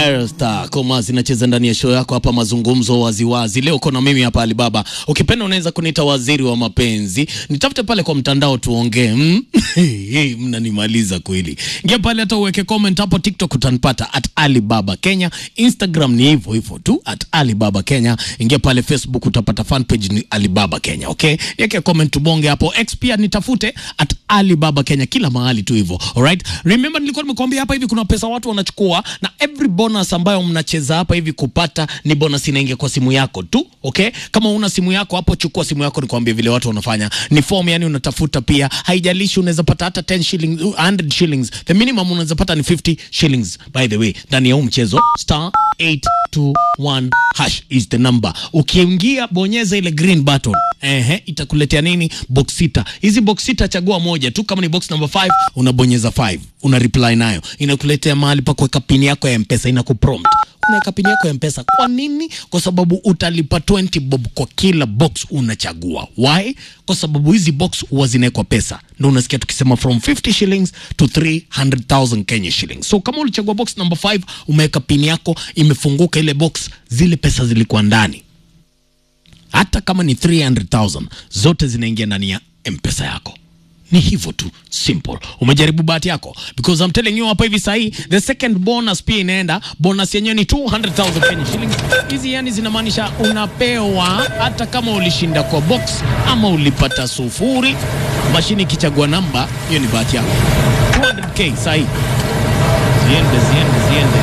Star koma zinacheza ndani ya show yako hapa, mazungumzo waziwazi. Leo uko na mimi hapa Alibaba. Ukipenda unaweza kuniita waziri wa mapenzi. Nitafute pale kwa mtandao tuongee. Mnanimaliza kweli. Ingia pale hata uweke comment hapo. TikTok utanipata @Alibaba Kenya. Instagram ni hivyo hivyo tu @Alibaba Kenya. Ingia pale Facebook utapata fan page ni Alibaba Kenya, okay? Yeke comment tubonge hapo. X pia nitafute @Alibaba Kenya, kila mahali tu hivyo. Alright? Remember nilikuwa nimekuambia hapa hivi kuna pesa watu wanachukua, na every bonus ambayo mnacheza hapa hivi kupata ni bonus inaingia kwa simu yako tu, okay? Kama una simu yako hapo, chukua simu yako nikwambie vile watu wanafanya. Ni form, yani unatafuta pia. Haijalishi unaweza pata hata 10 shillings, 100 shillings. The minimum unaweza pata ni 50 shillings. By the way, ndani ya huu mchezo star 821 hash is the number. Ukiingia bonyeza ile green button. Itakuletea nini? Box sita. Hizi box sita chagua moja tu. Kama ni box number 5 unabonyeza 5. Una reply nayo. Inakuletea mahali pa kuweka pin yako ya M-Pesa, inakuprompt. Unaweka pin yako ya M-Pesa. Kwa nini? Kwa sababu utalipa 20 bob kwa kila box unachagua. Why? Kwa sababu hizi box huwa zinawekwa pesa. Ndio unasikia tukisema from 50 shillings to 300,000 Kenya shillings. So kama ulichagua box number 5, umeweka pin yako, imefunguka ile box, zile pesa zilikuwa ndani. Hata kama ni 300,000, zote zinaingia ndani ya M-Pesa yako. Ni hivyo tu, simple. Umejaribu bahati yako? Because I'm telling you hapa hivi sahi, the second bonus pia inaenda. Bonus yenyewe ni 200,000 Kenya shillings. Hizi yani zinamaanisha unapewa hata kama ulishinda kwa box ama ulipata sufuri. Mashini ikichagua namba, hiyo ni bahati yako. 200k sahi. Ziende.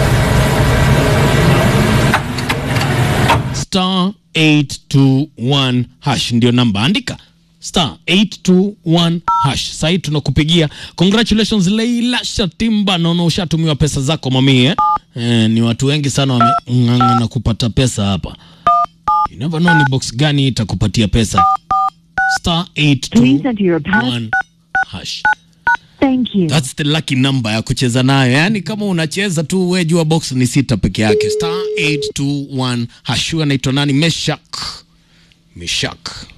Star 821 hash ndio namba. Andika star 821 hash. Sasa tunakupigia. Congratulations Leila Shatimba, naona ushatumiwa pesa zako mami. Ni watu wengi sana wameng'ang'ana kupata pesa hapa. You never know ni box gani itakupatia pesa. Star 821 hash. Thank you. That's the lucky number ya kucheza nayo. Yani kama unacheza tu wewe jua box ni 6 peke yake. Star 821 hash. Anaitwa nani? Meshak.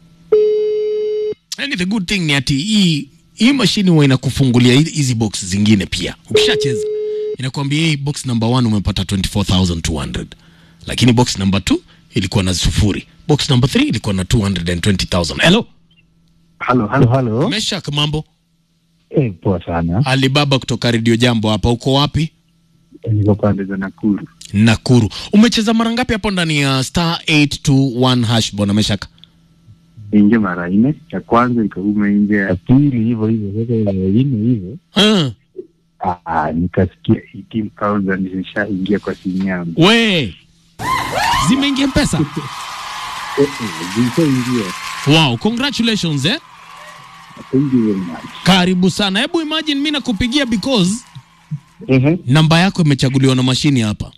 And the good thing ni ati hii machine huwa inakufungulia hizi box zingine pia. Ukishacheza inakwambia hii box number 1 umepata 24,200. Lakini box number 2 ilikuwa na sufuri. Box number 3 ilikuwa na 220,000. Hello. Hello. Meshak, mambo? Poa sana. Alibaba kutoka Radio Jambo hapa. Uko wapi? Niko pande za Nakuru. Nakuru. Umecheza mara ngapi hapo ndani ya star 821 hash bwana Meshak? Inje mara 4. Ya kwanza ikauma inje, ya pili hivyo. Sasa hivyo. Nikasikia 18,000 zishaingia kwa simu yangu. We. Zimeingia pesa? Zimeingia. Wow, congratulations Thank you very much. Karibu sana. Hebu imagine mimi nakupigia because namba yako imechaguliwa na mashini hapa.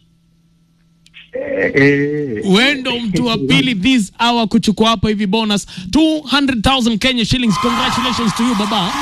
Wewe ndo mtu wa pili this hour kuchukua hapa hivi bonus 200,000 Kenya shillings. Congratulations to you baba.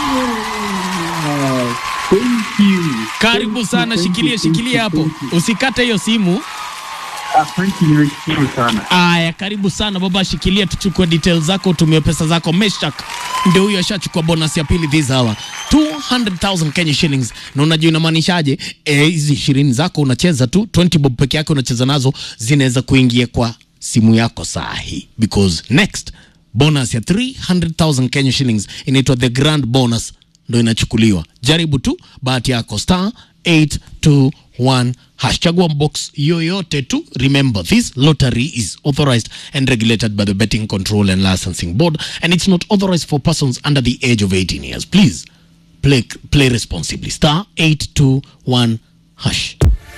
Thank you. Karibu sana. Shikilia hapo. Usikate hiyo simu. Thank you, nimeshukuru sana. Aya, karibu sana baba, shikilia tuchukue details zako, utumie pesa zako. Meshak ndio huyo ashachukua bonus ya pili this hour 200,000 Kenya shillings. Na unajua inamaanishaje? Hizi 20 zako unacheza tu 20 bob peke yake unacheza nazo, zinaweza kuingia kwa simu yako sahi, because next bonus ya 300,000 Kenya shillings inaitwa the grand bonus ndio inachukuliwa. Jaribu tu bahati yako. Star 821 hash. Chagua box yoyote tu. Remember, this lottery is authorized and regulated by the Betting Control and Licensing Board, and it's not authorized for persons under the age of 18 years. Please play responsibly. Star 821 hash.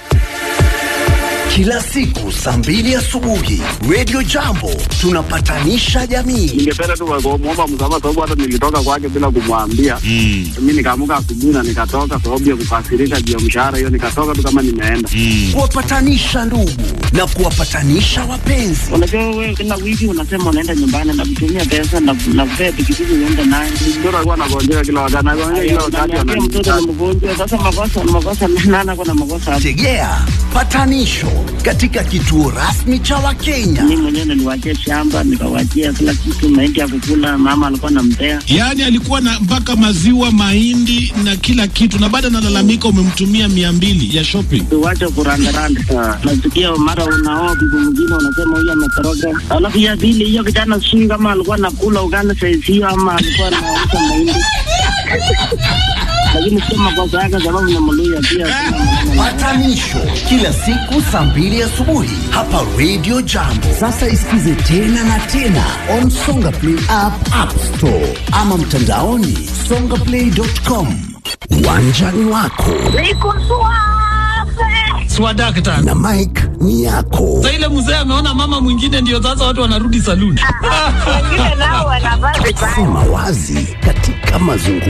Kila siku saa 2 asubuhi Radio Jambo tunapatanisha jamii. Ningependa tu kuomba msamaha sababu hata nilitoka kwake bila kumwambia. Mimi nikaamuka asubuhi na nikatoka sababu ya kukasirika juu ya mshahara, hiyo nikatoka tu kama nimeenda. Kuwapatanisha ndugu na kuwapatanisha wapenzi. Unajua wewe kila wiki unasema unaenda nyumbani na kutumia pesa na vile pikipiki unaenda naye. Ndio alikuwa anagonjeka kila wakati. Kila wakati ananiambia mtoto ni mgonjwa. Sasa makosa nana kuna makosa. Tegea patanisho katika kituo rasmi cha Wakenya. Mimi mwenyewe niliwaachia shamba, nikawachia kila kitu, mahindi ya kukula, mama alikuwa anampea. Yaani alikuwa na mpaka maziwa, mahindi na kila kitu, na baada nalalamika umemtumia 200 ya shopping. Tuwache kurandaranda. Nasikia mara unaoa bibi mwingine unasema huyu ametoroka. Alafu ya pili hiyo kijana sijui kama alikuwa anakula ugali saizi ama alikuwa anauza mahindi. Lakini sio makosa yake sababu namluya pia. Patanisho kila siku saa 2 asubuhi hapa Radio Jambo. Sasa isikize tena na tena on Songa Play app, App Store ama mtandaoni songaplay.com. Uwanjani wako Swadakta na Mike ni yako. Sasa ile mzee ameona mama mwingine ndio sasa watu wanarudi saluni. Wengine nao wanavaa vibaya. Sema wazi katika mazungumzo.